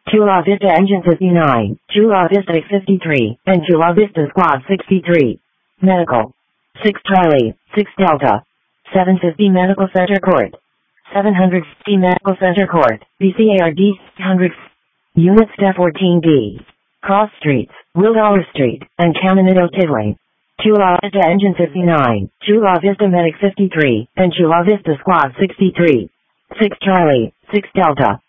Chula Vista Engine 59, Chula Vista 53, and Chula Vista Squad 63. Medical. 6 Charlie, 6 Delta. 750 Medical Center Court. 750 Medical Center Court, BCARD 100. Units to 14D. Cross Streets, Wildower Street, and Caminito Tidway. Chula Vista Engine 59, Chula Vista Medic 53, and Chula Vista Squad 63. 6 Charlie, 6 Delta.